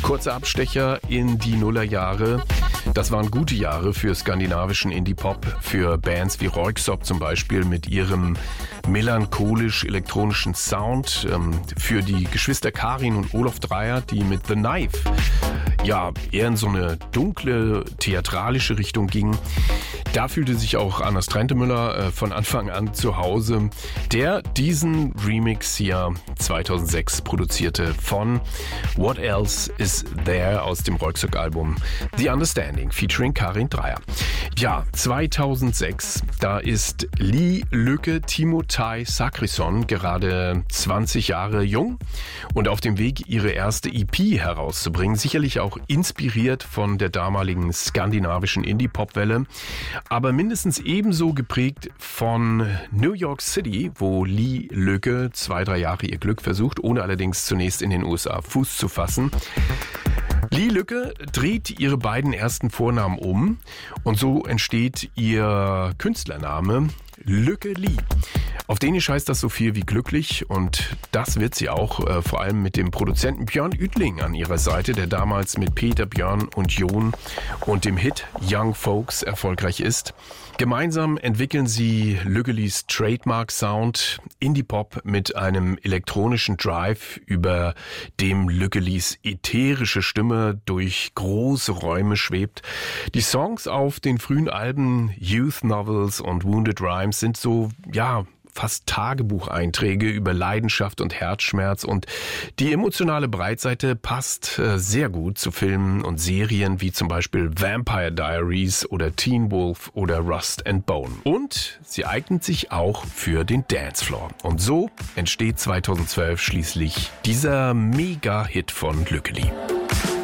Kurzer Abstecher in die Nullerjahre. Das waren gute Jahre für skandinavischen Indie-Pop, für Bands wie Röyksopp zum Beispiel mit ihrem melancholisch-elektronischen Sound, für die Geschwister Karin und Olof Dreyer, die mit The Knife ja eher in so eine dunkle, theatralische Richtung gingen. Da fühlte sich auch Anders Trentemüller von Anfang an zu Hause, der diesen Remix hier 2006 produzierte von What Else Is There aus dem Röyksopp-Album The Understanding featuring Karin Dreyer. Ja, 2006, da ist Lee Lykke Timotei Sakrisson gerade 20 Jahre jung und auf dem Weg, ihre erste EP herauszubringen, sicherlich auch inspiriert von der damaligen skandinavischen Indie-Pop-Welle, aber mindestens ebenso geprägt von New York City, wo Lee Lykke 2-3 Jahre ihr Glück versucht, ohne allerdings zunächst in den USA Fuß zu fassen. Lee Lykke dreht ihre beiden ersten Vornamen um und so entsteht ihr Künstlername Lykke Li. Auf Dänisch heißt das so viel wie glücklich und das wird sie auch, vor allem mit dem Produzenten Björn Ytling an ihrer Seite, der damals mit Peter, Björn und Jon und dem Hit Young Folks erfolgreich ist. Gemeinsam entwickeln sie Lykke Lis Trademark-Sound, Indie-Pop mit einem elektronischen Drive, über dem Lykke Lis ätherische Stimme durch große Räume schwebt. Die Songs auf den frühen Alben Youth Novels und Wounded Rhymes sind so, ja, fast Tagebucheinträge über Leidenschaft und Herzschmerz und die emotionale Breitseite passt sehr gut zu Filmen und Serien wie zum Beispiel Vampire Diaries oder Teen Wolf oder Rust and Bone. Und sie eignet sich auch für den Dancefloor. Und so entsteht 2012 schließlich dieser Mega-Hit von Lykke Li.